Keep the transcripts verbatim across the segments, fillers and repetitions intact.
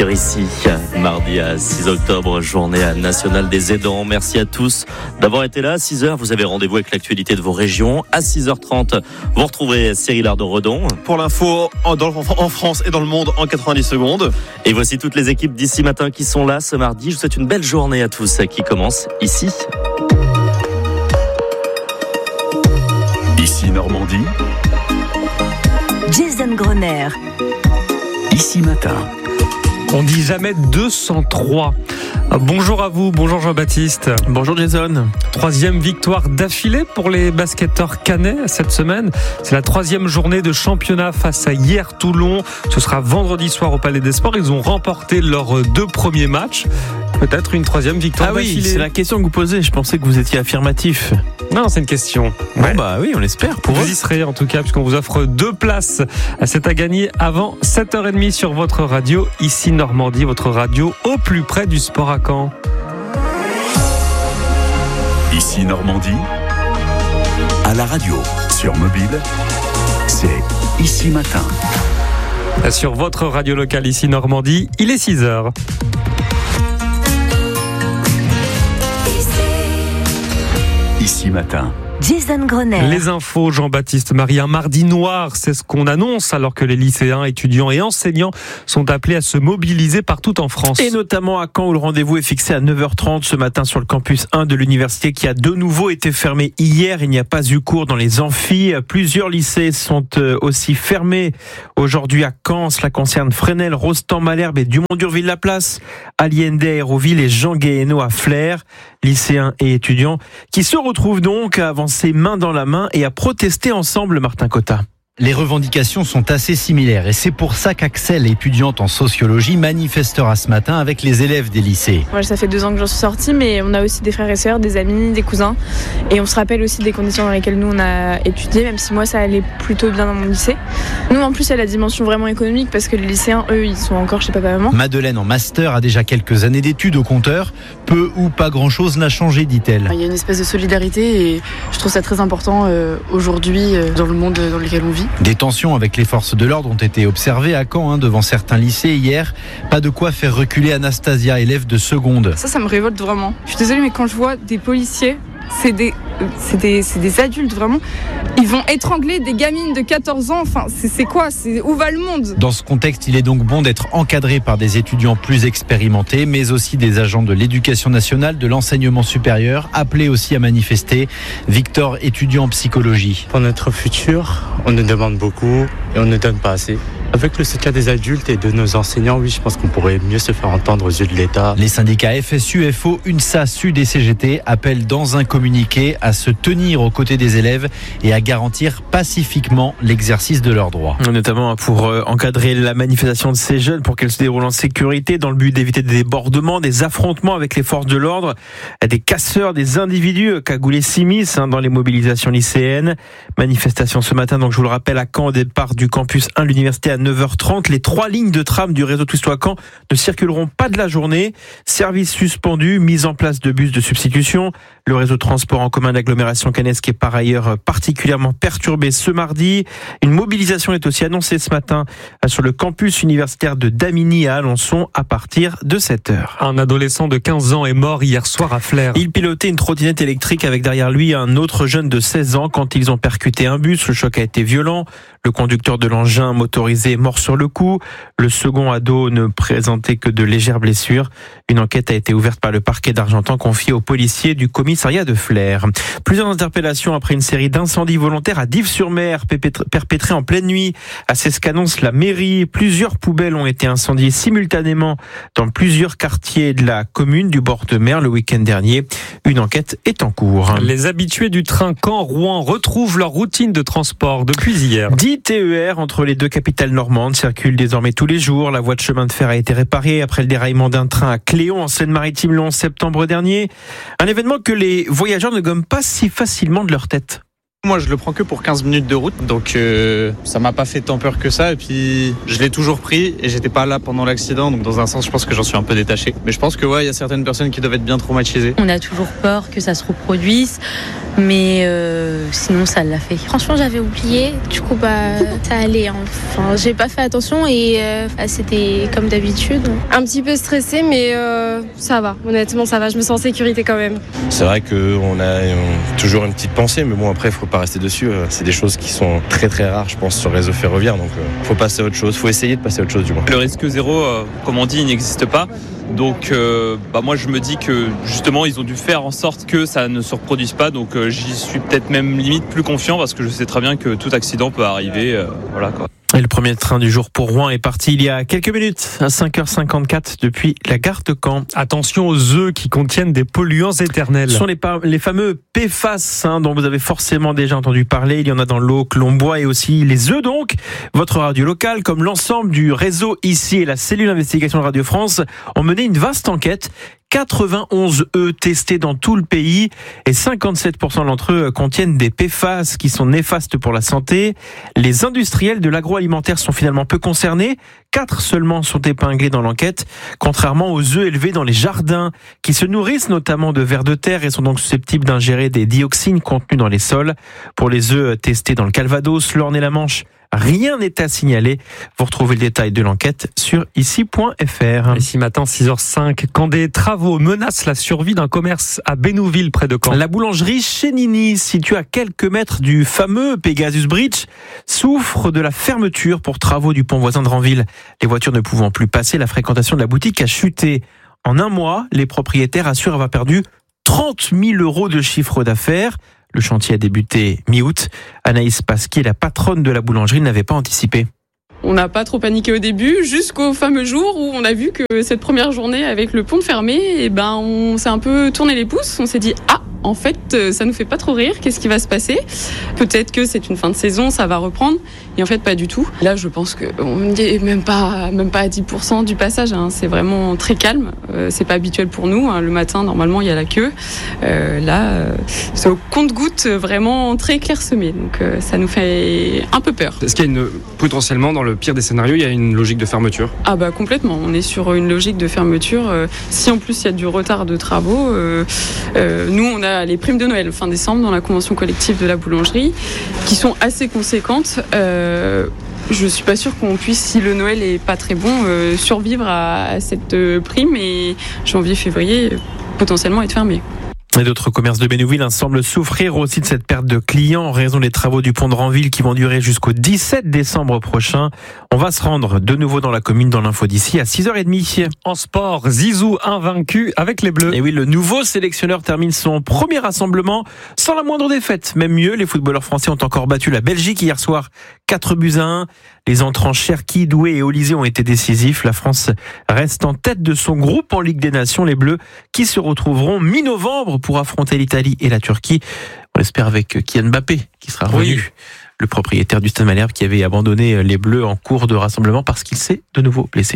sur Ici, mardi à six octobre, journée nationale des aidants. Merci à tous d'avoir été là. À six heures, vous avez rendez-vous avec l'actualité de vos régions. À six heures trente, vous retrouverez Cyril Ardon-Redon. Pour l'info, en, dans, en France et dans le monde en quatre-vingt-dix secondes. Et voici toutes les équipes d'Ici Matin qui sont là ce mardi. Je vous souhaite une belle journée à tous qui commence ici. Ici Normandie. Jason Grenier. Ici Matin. On dit jamais deux cent trois. Bonjour à vous, bonjour Jean-Baptiste. Bonjour Jason. Troisième victoire d'affilée pour les basketteurs cannais cette semaine. C'est la troisième journée de championnat face à Hier Toulon. Ce sera vendredi soir au Palais des Sports. Ils ont remporté leurs deux premiers matchs. Peut-être une troisième victoire ah d'affilée. Oui, c'est la question que vous posez. Je pensais que vous étiez affirmatif. Non, c'est une question. Bon ouais. bah oui, on l'espère pour vous eux. y serez en tout cas, puisqu'on vous offre deux places. C'est à gagner avant sept heures trente sur votre radio. Ici Normandie, votre radio au plus près du sport à Caen. Ici Normandie. À la radio, sur mobile, c'est Ici Matin. Sur votre radio locale ici Normandie, il est six heures. Ici Matin. Jason Grenier. Les infos, Jean-Baptiste Marie, un mardi noir, c'est ce qu'on annonce alors que les lycéens, étudiants et enseignants sont appelés à se mobiliser partout en France. Et notamment à Caen où le rendez-vous est fixé à neuf heures trente ce matin sur le campus un de l'université qui a de nouveau été fermé hier. Il n'y a pas eu cours dans les amphis. Plusieurs lycées sont aussi fermés aujourd'hui à Caen. Cela concerne Fresnel, Rostand, Malherbe et Dumont-Durville-la-Place, Allende, Aéroville et Jean Guéhenno à Flers. Lycéens et étudiants qui se retrouvent donc à avancer main dans la main et à protester ensemble, Martin Cotta. Les revendications sont assez similaires et c'est pour ça qu'Axel, étudiante en sociologie, manifestera ce matin avec les élèves des lycées. Moi, ça fait deux ans que j'en suis sortie, mais on a aussi des frères et sœurs, des amis, des cousins. Et on se rappelle aussi des conditions dans lesquelles nous, on a étudié, même si moi, ça allait plutôt bien dans mon lycée. Nous, en plus, il y a la dimension vraiment économique parce que les lycéens, eux, ils sont encore chez papa-maman. Madeleine, en master, a déjà quelques années d'études au compteur. Peu ou pas grand-chose n'a changé, dit-elle. Il y a une espèce de solidarité et je trouve ça très important euh, aujourd'hui euh, dans le monde dans lequel on vit. Des tensions avec les forces de l'ordre ont été observées à Caen, hein, devant certains lycées hier. Pas de quoi faire reculer Anastasia, élève de seconde. Ça, ça me révolte vraiment. Je suis désolée, mais quand je vois des policiers, c'est des, c'est des, c'est des adultes vraiment, ils vont étrangler des gamines de quatorze ans. Enfin, c'est, c'est quoi c'est, Où va le monde ? Dans ce contexte, il est donc bon d'être encadré par des étudiants plus expérimentés, mais aussi des agents de l'éducation nationale, de l'enseignement supérieur, appelés aussi à manifester. Victor, étudiant en psychologie. Pour notre futur, on nous demande beaucoup et on ne donne pas assez. Avec le soutien des adultes et de nos enseignants, oui, je pense qu'on pourrait mieux se faire entendre aux yeux de l'État. Les syndicats F S U, F O, UNSA, Sud et C G T appellent dans un communiqué à se tenir aux côtés des élèves et à garantir pacifiquement l'exercice de leurs droits. Notamment pour encadrer la manifestation de ces jeunes pour qu'elle se déroule en sécurité dans le but d'éviter des débordements, des affrontements avec les forces de l'ordre, des casseurs, des individus cagoulés s'immiscent dans les mobilisations lycéennes. Manifestation ce matin, donc je vous le rappelle, à Caen, au départ du campus un de l'université à neuf heures trente. Les trois lignes de tram du réseau Twisto à Caen ne circuleront pas de la journée. Service suspendu, mise en place de bus de substitution. Le réseau de transport en commun d'agglomération cannaise qui est par ailleurs particulièrement perturbé ce mardi. Une mobilisation est aussi annoncée ce matin sur le campus universitaire de Damigny à Alençon à partir de sept heures. Un adolescent de quinze ans est mort hier soir à Flers. Il pilotait une trottinette électrique avec derrière lui un autre jeune de seize ans quand ils ont percuté un bus. Le choc a été violent. Le conducteur de l'engin motorisé est mort sur le coup. Le second ado ne présentait que de légères blessures. Une enquête a été ouverte par le parquet d'Argentan confiée aux policiers du commissariat de Flers. Plusieurs interpellations après une série d'incendies volontaires à Dives-sur-Mer perpétrés en pleine nuit. À ce qu'annonce la mairie, plusieurs poubelles ont été incendiées simultanément dans plusieurs quartiers de la commune du bord de mer le week-end dernier. Une enquête est en cours. Les habitués du train Caen-Rouen retrouvent leur routine de transport depuis hier. dix T E R entre les deux capitales normandes circulent désormais tous les jours. La voie de chemin de fer a été réparée après le déraillement d'un train à Cléon en Seine-Maritime le onze septembre dernier. Un événement que les voyageurs ne gomment pas si facilement de leur tête. Moi, je le prends que pour quinze minutes de route, donc euh, ça m'a pas fait tant peur que ça. Et puis, je l'ai toujours pris et j'étais pas là pendant l'accident, donc dans un sens, je pense que j'en suis un peu détaché. Mais je pense que ouais, il y a certaines personnes qui doivent être bien traumatisées. On a toujours peur que ça se reproduise, mais euh, sinon, ça l'a fait. Franchement, j'avais oublié. Du coup, bah, ça allait. Enfin, j'ai pas fait attention et euh, c'était comme d'habitude. Un petit peu stressée, mais euh, ça va. Honnêtement, ça va. Je me sens en sécurité quand même. C'est vrai qu'on a on, toujours une petite pensée, mais bon, après, il faut pas rester dessus. C'est des choses qui sont très très rares, je pense, sur le réseau ferroviaire. Donc, il faut passer à autre chose. Il faut essayer de passer à autre chose, du moins. Le risque zéro, euh, comme on dit, il n'existe pas. Donc, euh, bah moi, je me dis que justement, ils ont dû faire en sorte que ça ne se reproduise pas. Donc, euh, j'y suis peut-être même limite plus confiant parce que je sais très bien que tout accident peut arriver. Euh, voilà quoi. Et le premier train du jour pour Rouen est parti il y a quelques minutes, à cinq heures cinquante-quatre, depuis la gare de Caen. Attention aux œufs qui contiennent des polluants éternels. Ce sont les, pa- les fameux P F A S, hein, dont vous avez forcément déjà entendu parler. Il y en a dans l'eau que l'on boit et aussi les œufs donc. Votre radio locale, comme l'ensemble du réseau ici et la cellule d'investigation de Radio France, ont mené une vaste enquête. quatre-vingt-onze œufs testés dans tout le pays et cinquante-sept pour cent d'entre eux contiennent des P F A S qui sont néfastes pour la santé. Les industriels de l'agroalimentaire sont finalement peu concernés. Quatre seulement sont épinglés dans l'enquête, contrairement aux œufs élevés dans les jardins qui se nourrissent notamment de vers de terre et sont donc susceptibles d'ingérer des dioxines contenues dans les sols. Pour les œufs testés dans le Calvados, l'Orne et la Manche, rien n'est à signaler. Vous retrouvez le détail de l'enquête sur ici point f r. Ici matin, six heures cinq, quand des travaux menacent la survie d'un commerce à Bénouville, près de Caen. La boulangerie Chénini, située à quelques mètres du fameux Pegasus Bridge, souffre de la fermeture pour travaux du pont voisin de Ranville. Les voitures ne pouvant plus passer, la fréquentation de la boutique a chuté. En un mois, les propriétaires assurent avoir perdu trente mille euros de chiffre d'affaires. Le chantier a débuté mi-août. Anaïs Pasquier, la patronne de la boulangerie, n'avait pas anticipé. On n'a pas trop paniqué au début, jusqu'au fameux jour où on a vu que cette première journée avec le pont fermé, et ben on s'est un peu tourné les pouces. On s'est dit ah, en fait, ça nous fait pas trop rire. Qu'est-ce qui va se passer ? Peut-être que c'est une fin de saison, ça va reprendre. Et en fait, pas du tout. Là, je pense que on n'est même pas, même pas à dix pour cent du passage. Hein. C'est vraiment très calme. Euh, c'est pas habituel pour nous. Hein. Le matin, normalement, il y a la queue. Euh, là, euh, c'est au compte-gouttes, vraiment très clairsemé. Donc, euh, ça nous fait un peu peur. Est-ce qu'il y a une, potentiellement, dans le pire des scénarios, il y a une logique de fermeture ? Ah bah complètement. On est sur une logique de fermeture. Euh, si en plus il y a du retard de travaux, euh, euh, nous on a les primes de Noël fin décembre dans la convention collective de la boulangerie, qui sont assez conséquentes. Euh, je suis pas sûre qu'on puisse, si le Noël est pas très bon, euh, survivre à, à cette euh, prime et janvier-février potentiellement être fermé. Et d'autres commerces de Bénouville semblent souffrir aussi de cette perte de clients en raison des travaux du pont de Ranville qui vont durer jusqu'au dix-sept décembre prochain. On va se rendre de nouveau dans la commune dans l'info d'ici à six heures trente. En sport, Zizou invaincu avec les Bleus. Et oui, le nouveau sélectionneur termine son premier rassemblement sans la moindre défaite. Même mieux, les footballeurs français ont encore battu la Belgique hier soir, quatre buts à un. Les entrants Cherki, Doué et Olysée ont été décisifs. La France reste en tête de son groupe en Ligue des Nations. Les Bleus qui se retrouveront mi-novembre pour affronter l'Italie et la Turquie. On l'espère avec Kylian Mbappé qui sera revenu. Oui. Le propriétaire du Stade Malherbe qui avait abandonné les Bleus en cours de rassemblement parce qu'il s'est de nouveau blessé.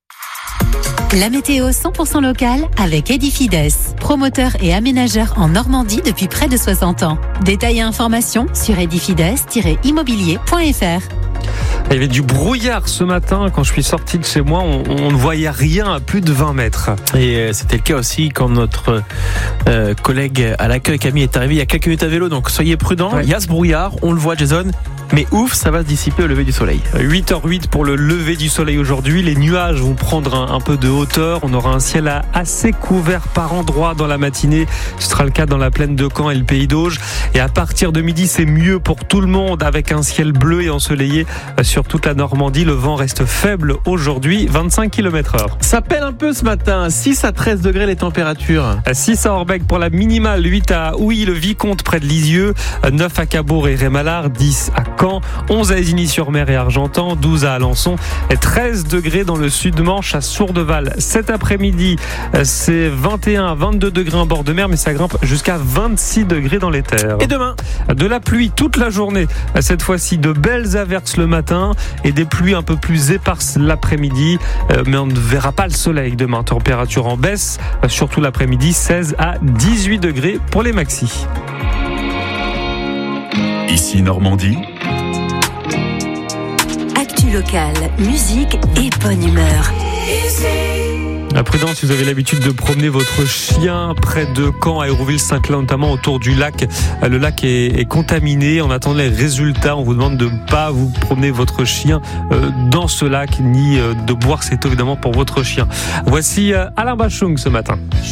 La météo cent pour cent locale avec Edifides, promoteur et aménageur en Normandie depuis près de soixante ans. Détails et informations sur edifides tiret immobilier point f r. Il y avait du brouillard ce matin quand je suis sorti de chez moi, on, on ne voyait rien à plus de vingt mètres. Et c'était le cas aussi quand notre euh, collègue à l'accueil Camille est arrivé il y a quelques minutes à vélo, donc soyez prudents. Ouais. Il y a ce brouillard, on le voit Jason, mais ouf, ça va se dissiper au lever du soleil. huit heures huit pour le lever du soleil aujourd'hui, les nuages vont prendre un, un peu de hauteur, on aura un ciel assez couvert par endroits dans la matinée, ce sera le cas dans la plaine de Caen et le Pays d'Auge, et à partir de midi c'est mieux pour tout le monde avec un ciel bleu et ensoleillé sur toute la Normandie. Le vent reste faible aujourd'hui, vingt-cinq kilomètres heure. Ça pèle un peu ce matin, six à treize degrés les températures. six à Orbec pour la minimale, huit à Houilly, le Vicomte près de Lisieux, neuf à Cabourg et Rémalard, dix à Caen, onze à Isigny-sur-Mer et Argentan, douze à Alençon et treize degrés dans le sud de Manche à Sourdeval. Cet après-midi, c'est vingt et un à vingt-deux degrés en bord de mer, mais ça grimpe jusqu'à vingt-six degrés dans les terres. Et demain, de la pluie toute la journée, cette fois-ci de belles averses le matin et des pluies un peu plus éparses l'après-midi, mais on ne verra pas le soleil demain. Température en baisse, surtout l'après-midi, seize à dix-huit degrés pour les maxis. Ici Normandie. Actu locale, musique et bonne humeur. La prudence, si vous avez l'habitude de promener votre chien près de Caen, à Hérouville-Saint-Clair, notamment autour du lac. Le lac est, est contaminé. On attend les résultats. On vous demande de ne pas vous promener votre chien dans ce lac, ni de boire cette eau, évidemment, pour votre chien. Voici Alain Bachung ce matin.